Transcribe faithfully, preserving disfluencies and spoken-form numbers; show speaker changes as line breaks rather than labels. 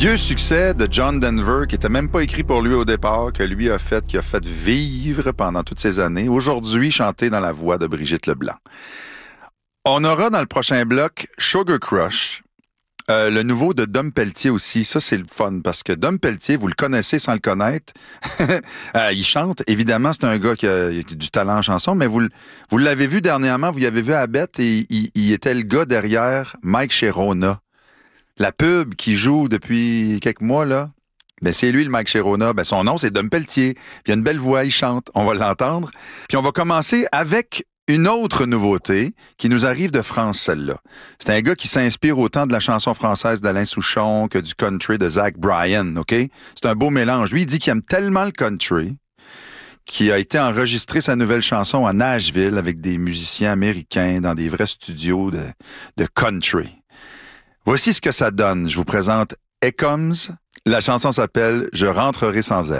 Vieux succès de John Denver, qui était même pas écrit pour lui au départ, que lui a fait, qui a fait vivre pendant toutes ces années. Aujourd'hui, chanté dans la voix de Brigitte Leblanc. On aura dans le prochain bloc Sugar Crush, euh, le nouveau de Dom Pelletier aussi. Ça, c'est le fun, parce que Dom Pelletier, vous le connaissez sans le connaître. euh, il chante. Évidemment, c'est un gars qui a, qui a du talent en chanson, mais vous, vous l'avez vu dernièrement, vous l'avez vu à Bête, et il, il était le gars derrière Mike Sherona. La pub qui joue depuis quelques mois, là, ben c'est lui, le Mike Sherona. Ben son nom, c'est Dom Pelletier. Puis il a une belle voix, il chante. On va l'entendre. Puis on va commencer avec une autre nouveauté qui nous arrive de France, celle-là. C'est un gars qui s'inspire autant de la chanson française d'Alain Souchon que du country de Zach Bryan, OK? C'est un beau mélange. Lui, il dit qu'il aime tellement le country qu'il a été enregistrer sa nouvelle chanson à Nashville avec des musiciens américains dans des vrais studios de, de country. Voici ce que ça donne. Je vous présente Ecoms. La chanson s'appelle « Je rentrerai sans elle ».